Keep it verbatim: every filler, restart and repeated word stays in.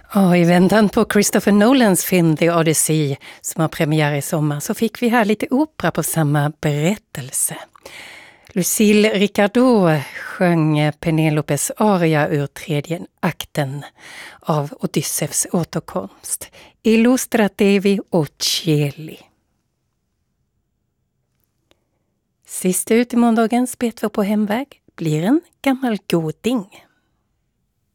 Ja, i väntan på Christopher Nolans film The Odyssey som har premiär i sommar så fick vi här lite opera på samma berättelse. Lucille Ricciardo sjöng Penelopes aria ur tredje akten av Odysseus återkomst. Illustratevi Ocelli. Sist ut i måndagens B två på hemväg blir en gammal goding.